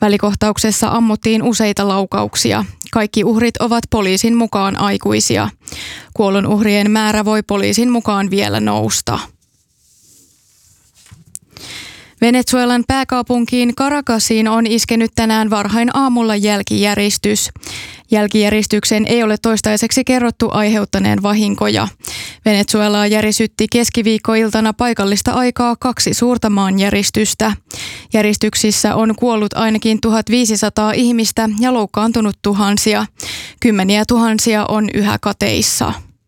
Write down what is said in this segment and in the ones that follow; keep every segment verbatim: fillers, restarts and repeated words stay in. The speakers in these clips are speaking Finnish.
Välikohtauksessa ammuttiin useita laukauksia. Kaikki uhrit ovat poliisin mukaan aikuisia. Kuolonuhrien määrä voi poliisin mukaan vielä nousta. Venezuelan pääkaupunkiin Caracasiin on iskenyt tänään varhain aamulla jälkijäristys. Jälkijäristyksen ei ole toistaiseksi kerrottu aiheuttaneen vahinkoja. Venezuelaa järisytti keskiviikkoiltana paikallista aikaa kaksi suurta maanjäristystä. Järistyksissä on kuollut ainakin tuhatviisisataa ihmistä ja loukkaantunut tuhansia. Kymmeniä tuhansia on yhä kateissa.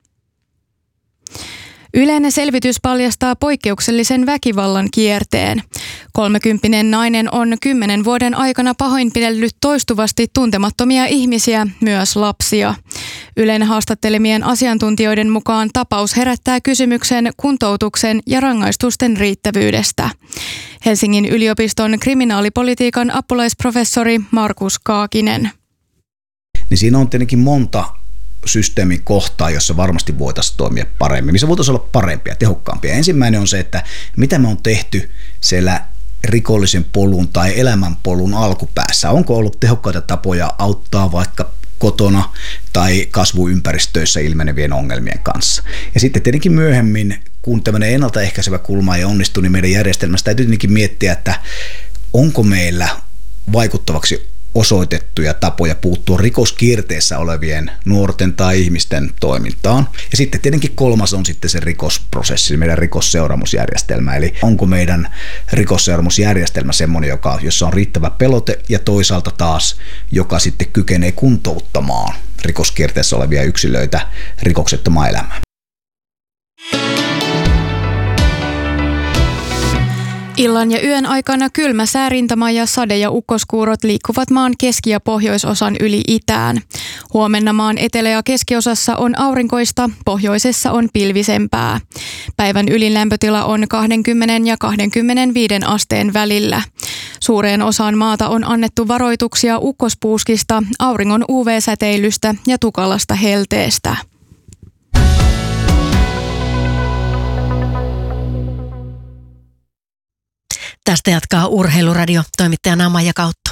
Yleinen selvitys paljastaa poikkeuksellisen väkivallan kierteen. Kolmekymppinen nainen on kymmenen vuoden aikana pahoinpidellyt toistuvasti tuntemattomia ihmisiä, myös lapsia. Ylen haastattelemien asiantuntijoiden mukaan tapaus herättää kysymyksen kuntoutuksen ja rangaistusten riittävyydestä. Helsingin yliopiston kriminaalipolitiikan apulaisprofessori Markus Kaakinen. Niin siinä on tietenkin monta systeemin kohtaa, jossa varmasti voitaisiin toimia paremmin, missä voitaisiin olla parempia, tehokkaampia. Ensimmäinen on se, että mitä me on tehty siellä rikollisen polun tai elämänpolun alkupäässä. Onko ollut tehokkaita tapoja auttaa vaikka kotona tai kasvuympäristöissä ilmenevien ongelmien kanssa. Ja sitten tietenkin myöhemmin, kun tämmöinen ennaltaehkäisevä kulma ei onnistu, niin meidän järjestelmästä täytyy tietenkin miettiä, että onko meillä vaikuttavaksi osoitettuja tapoja puuttua rikoskierteessä olevien nuorten tai ihmisten toimintaan. Ja sitten tietenkin kolmas on sitten se rikosprosessi, meidän rikosseuraamusjärjestelmä. Eli onko meidän rikosseuraamusjärjestelmä semmoinen, joka, jossa on riittävä pelote ja toisaalta taas, joka sitten kykenee kuntouttamaan rikoskierteessä olevia yksilöitä rikoksettomaan elämään. Illan ja yön aikana kylmä säärintama ja sade- ja ukkoskuurot liikkuvat maan keski- ja pohjoisosan yli itään. Huomenna maan etelä- ja keskiosassa on aurinkoista, pohjoisessa on pilvisempää. Päivän ylin lämpötila on kaksikymmentä ja kaksikymmentäviisi asteen välillä. Suureen osaan maata on annettu varoituksia ukkospuuskista, auringon U V-säteilystä ja tukalasta helteestä. Tästä jatkaa Urheiluradio, toimittajana Maija Kautto.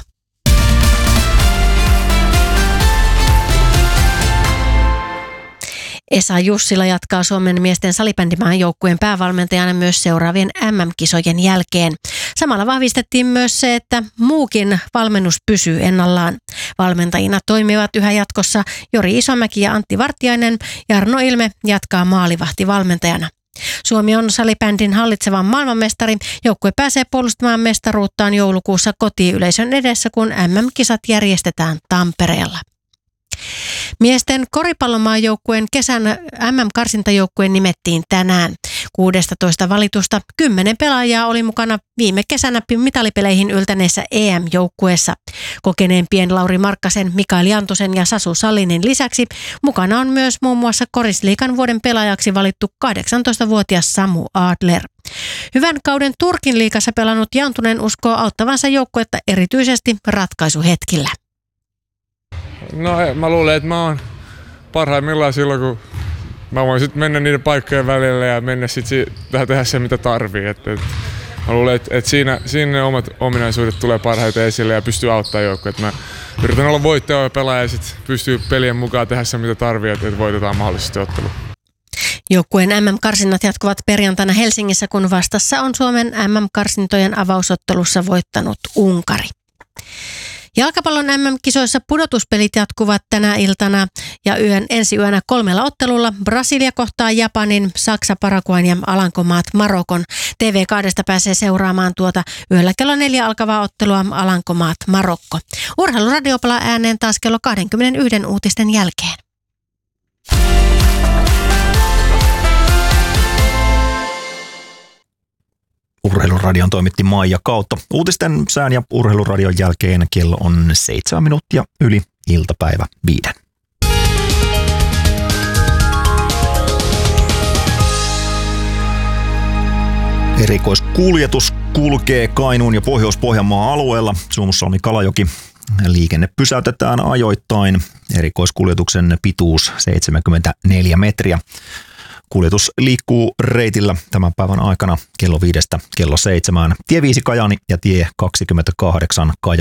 Esa Jussila jatkaa Suomen miesten salibändimaan joukkueen päävalmentajana myös seuraavien M M-kisojen jälkeen. Samalla vahvistettiin myös se, että muukin valmennus pysyy ennallaan. Valmentajina toimivat yhä jatkossa Jori Isomäki ja Antti Vartiainen, ja Arno Ilme jatkaa maalivahtivalmentajana. Suomi on salibändin hallitsevan maailmanmestari. Joukkue pääsee puolustamaan mestaruuttaan joulukuussa kotiyleisön edessä, kun M M-kisat järjestetään Tampereella. Miesten koripallomaajoukkueen kesän M M-karsintajoukkueen nimettiin tänään. kuusitoista valitusta kymmenen pelaajaa oli mukana viime kesänä mitalipeleihin yltäneessä E M-joukkueessa. Kokeneimpien Lauri Markkasen, Mikael Jantusen ja Sasu Sallinin lisäksi mukana on myös muun muassa Korisliigan vuoden pelaajaksi valittu kahdeksantoistavuotias Samu Adler. Hyvän kauden Turkin liigassa pelannut Jantunen uskoo auttavansa joukkuetta erityisesti ratkaisuhetkillä. No mä luulen, että mä oon parhaimmillaan silloin, kun mä voin sitten mennä niiden paikkojen välillä ja mennä sitten tehdä se, mitä tarvii. Et, et, mä luulen, että et siinä, siinä ne omat ominaisuudet tulee parhaiten esille ja pystyy auttamaan joukkoa. Mä yritän olla voittava pelaaja ja sitten pystyy pelien mukaan tehdä se, mitä tarvii, että et voitetaan mahdollisesti ottelu. Joukkueen M M-karsinnat jatkuvat perjantaina Helsingissä, kun vastassa on Suomen M M-karsintojen avausottelussa voittanut Unkari. Jalkapallon M M-kisoissa pudotuspelit jatkuvat tänä iltana ja yön ensi yönä kolmella ottelulla. Brasilia kohtaa Japanin, Saksa, Paraguayn ja Alankomaat Marokon. T V kaksi pääsee seuraamaan tuota yöllä kello neljä alkavaa ottelua Alankomaat Marokko. Urheiluradio palaa ääneen taas kello kaksikymmentäyksi uutisten jälkeen. Urheiluradion toimitti Maija Kautto. Uutisten sään ja Urheiluradion jälkeen kello on seitsemän minuuttia yli iltapäivä viiden. Erikoiskuljetus kulkee Kainuun ja Pohjois-Pohjanmaan alueella. Suomussalmi-Kalajoki liikenne pysäytetään ajoittain. Erikoiskuljetuksen pituus seitsemänkymmentäneljä metriä. Kuljetus liikkuu reitillä tämän päivän aikana kello viidestä kello seitsemään. Tie viisi Kajaani ja tie kaksikymmentäkahdeksan Kajaani